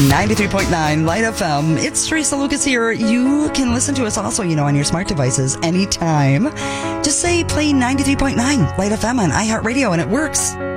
93.9 Light FM. It's Teresa Lucas here. You can listen to us also, on your smart devices anytime. Just say play 93.9 Light FM on iHeartRadio and it works.